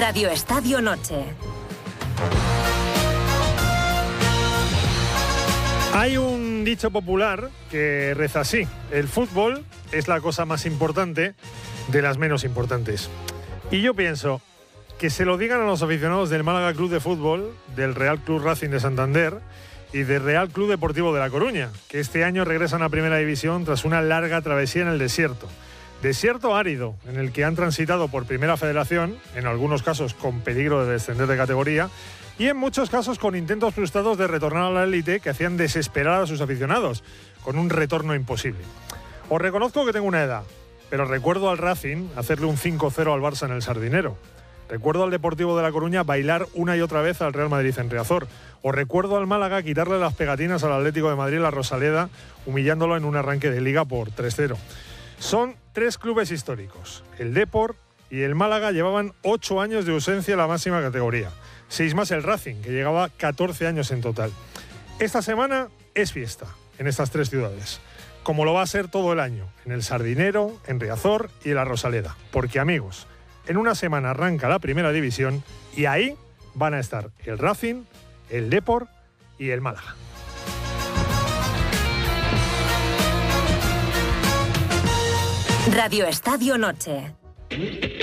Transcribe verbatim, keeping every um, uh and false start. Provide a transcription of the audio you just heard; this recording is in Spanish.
Radio Estadio Noche. Hay un dicho popular que reza así: el fútbol es la cosa más importante de las menos importantes. Y yo pienso que se lo digan a los aficionados del Málaga Club de Fútbol, del Real Club Racing de Santander y del Real Club Deportivo de La Coruña, que este año regresan a Primera División tras una larga travesía en el desierto. Desierto árido, en el que han transitado por Primera Federación, en algunos casos con peligro de descender de categoría, y en muchos casos con intentos frustrados de retornar a la élite que hacían desesperar a sus aficionados, con un retorno imposible. Os reconozco que tengo una edad, pero recuerdo al Racing hacerle un cinco cero al Barça en el Sardinero. Recuerdo al Deportivo de La Coruña bailar una y otra vez al Real Madrid en Riazor. O recuerdo al Málaga quitarle las pegatinas al Atlético de Madrid en la Rosaleda, humillándolo en un arranque de Liga por tres cero. Son tres clubes históricos. El Depor y el Málaga llevaban ocho años de ausencia en la máxima categoría. Seis más el Racing, que llegaba catorce años en total. Esta semana es fiesta en estas tres ciudades, como lo va a ser todo el año, en el Sardinero, en Riazor y en la Rosaleda. Porque, amigos, en una semana arranca la Primera División y ahí van a estar el Racing, el Depor y el Málaga. Radio Estadio Noche.